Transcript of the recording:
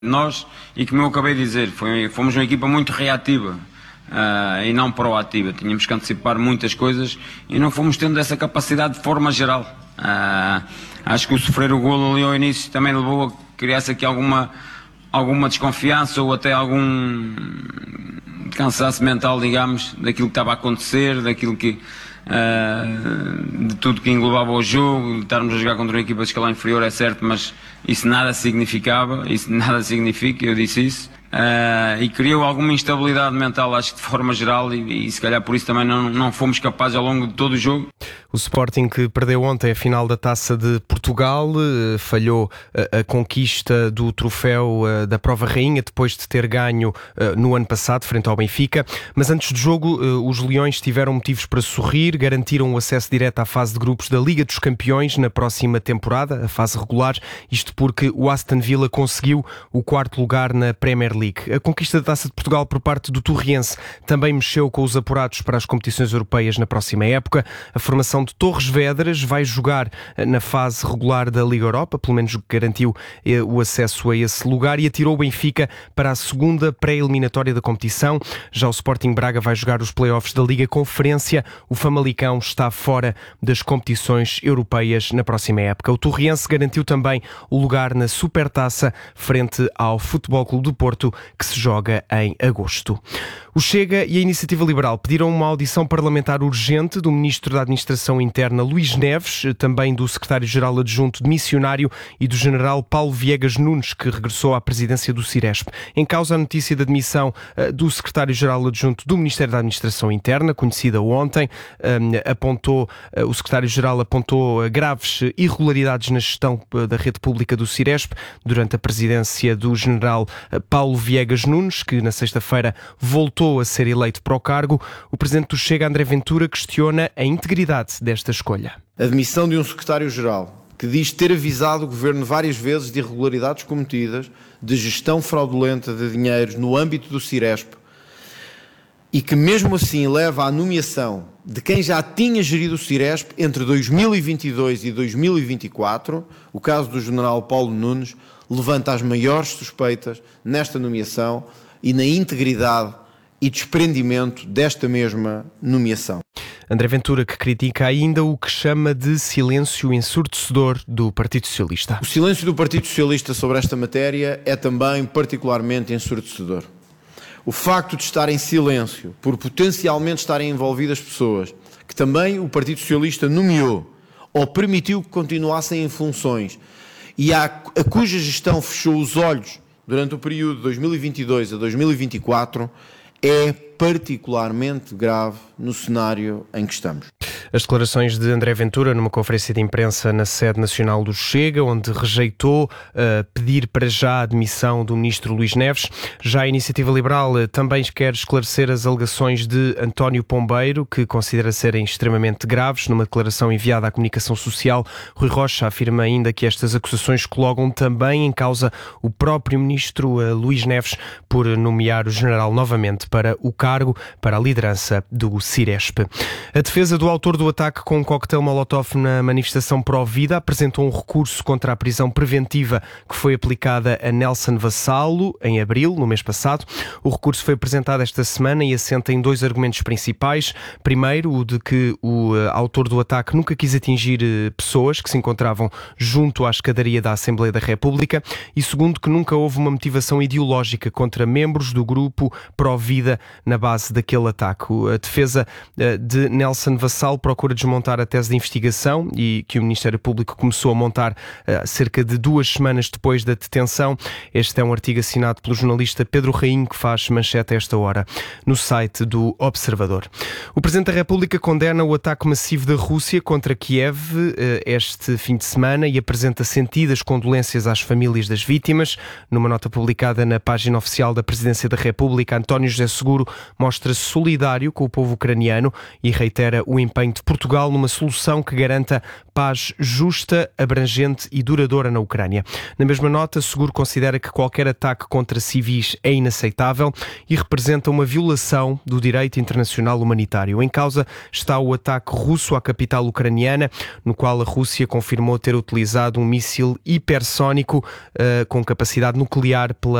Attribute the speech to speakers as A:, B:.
A: Nós, e como eu acabei de dizer, fomos uma equipa muito reativa e não proativa. Tínhamos que antecipar muitas coisas e não fomos tendo essa capacidade de forma geral. Acho que o sofrer o golo ali ao início também levou a criar-se aqui alguma desconfiança ou até algum cansaço mental, digamos, daquilo que estava a acontecer, daquilo que de tudo que englobava o jogo. Estarmos a jogar contra uma equipa de escalão inferior é certo, mas isso nada significava, isso nada significa, eu disse isso, e criou alguma instabilidade mental, acho que de forma geral, e se calhar por isso também não fomos capazes ao longo de todo o jogo.
B: O Sporting, que perdeu ontem a final da Taça de Portugal, falhou a conquista do troféu da Prova Rainha depois de ter ganho no ano passado frente ao Benfica, mas antes do jogo os Leões tiveram motivos para sorrir, garantiram o acesso direto à fase de grupos da Liga dos Campeões na próxima temporada, a fase regular, isto porque o Aston Villa conseguiu o 4º lugar na Premier League. A conquista da Taça de Portugal por parte do Torriense também mexeu com os apurados para as competições europeias na próxima época. A formação de Torres Vedras vai jogar na fase regular da Liga Europa, pelo menos garantiu o acesso a esse lugar, e atirou o Benfica para a segunda pré-eliminatória da competição. Já o Sporting Braga vai jogar os play-offs da Liga Conferência. O Famalicão está fora das competições europeias na próxima época. O Torriense garantiu também o lugar na Supertaça frente ao Futebol Clube do Porto, que se joga em agosto. O Chega e a Iniciativa Liberal pediram uma audição parlamentar urgente do Ministro da Administração Interna, Luís Neves, também do Secretário-Geral Adjunto de Missionário e do General Paulo Viegas Nunes, que regressou à presidência do Ciresp. Em causa a notícia da demissão do Secretário-Geral Adjunto do Ministério da Administração Interna, conhecida ontem, o Secretário-Geral apontou graves irregularidades na gestão da rede pública do Ciresp durante a presidência do General Paulo Viegas Nunes, que na sexta-feira voltou a ser eleito para o cargo. O presidente do Chega, André Ventura, questiona a integridade desta escolha.
C: A demissão de um secretário-geral que diz ter avisado o governo várias vezes de irregularidades cometidas, de gestão fraudulenta de dinheiros no âmbito do Ciresp, e que mesmo assim leva à nomeação de quem já tinha gerido o Ciresp entre 2022 e 2024, o caso do general Paulo Nunes, levanta as maiores suspeitas nesta nomeação e na integridade e desprendimento desta mesma nomeação.
B: André Ventura, que critica ainda o que chama de silêncio ensurdecedor do Partido Socialista.
C: O silêncio do Partido Socialista sobre esta matéria é também particularmente ensurdecedor. O facto de estar em silêncio, por potencialmente estarem envolvidas pessoas que também o Partido Socialista nomeou ou permitiu que continuassem em funções e a cuja gestão fechou os olhos durante o período de 2022 a 2024, é particularmente grave no cenário em que estamos.
B: As declarações de André Ventura numa conferência de imprensa na sede nacional do Chega, onde rejeitou pedir para já a admissão do ministro Luís Neves. Já a Iniciativa Liberal também quer esclarecer as alegações de António Pombeiro, que considera serem extremamente graves. Numa declaração enviada à comunicação social, Rui Rocha afirma ainda que estas acusações colocam também em causa o próprio ministro Luís Neves por nomear o general novamente para o cargo, para a liderança do Ciresp. A defesa do autor do ataque com um coquetel Molotov na manifestação pró-vida apresentou um recurso contra a prisão preventiva que foi aplicada a Nelson Vassalo em abril, no mês passado. O recurso foi apresentado esta semana e assenta em 2 argumentos principais. Primeiro, o de que o autor do ataque nunca quis atingir pessoas que se encontravam junto à escadaria da Assembleia da República, e segundo, que nunca houve uma motivação ideológica contra membros do grupo pró-vida na base daquele ataque. A defesa de Nelson Vassalo procura desmontar a tese de investigação e que o Ministério Público começou a montar cerca de 2 semanas depois da detenção. Este é um artigo assinado pelo jornalista Pedro Rainho, que faz manchete a esta hora no site do Observador. O Presidente da República condena o ataque massivo da Rússia contra Kiev este fim de semana e apresenta sentidas condolências às famílias das vítimas. Numa nota publicada na página oficial da Presidência da República, António José Seguro mostra-se solidário com o povo ucraniano e reitera o empenho de de Portugal numa solução que garanta paz justa, abrangente e duradoura na Ucrânia. Na mesma nota, Seguro considera que qualquer ataque contra civis é inaceitável e representa uma violação do direito internacional humanitário. Em causa está o ataque russo à capital ucraniana, no qual a Rússia confirmou ter utilizado um míssil hipersónico com capacidade nuclear pela